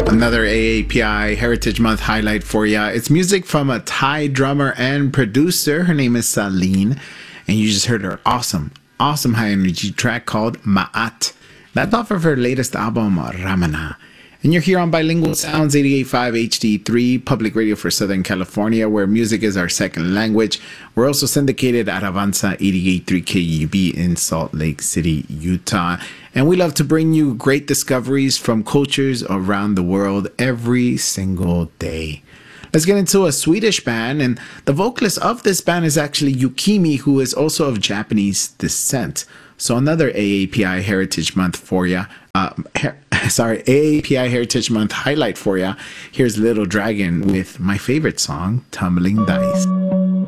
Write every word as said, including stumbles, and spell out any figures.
Another A A P I Heritage Month highlight for ya. It's music from a Thai drummer and producer. Her name is Saleen, and you just heard her awesome, awesome high energy track called Ma'at. That's off of her latest album, Ramana. And you're here on Bilingual Sounds, eighty-eight point five H D three, public radio for Southern California, where music is our second language. We're also syndicated at Avanza eighty-eight point three K U B in Salt Lake City, Utah. And we love to bring you great discoveries from cultures around the world every single day. Let's get into a Swedish band, and the vocalist of this band is actually Yukimi, who is also of Japanese descent. So another A A P I Heritage Month for ya. Uh, her- sorry, A A P I Heritage Month highlight for ya. Here's Little Dragon with my favorite song, Tumbling Dice.